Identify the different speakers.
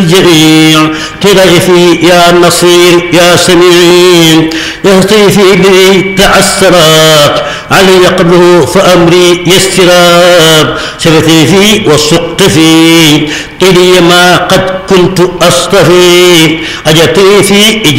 Speaker 1: الجميع كضيفي يا نصير يا سميع يهتفي بي تعسرات علي قبله فأمري يستراب شفتي في والسق في إلي ما قد كنت أصطفي أجبتني في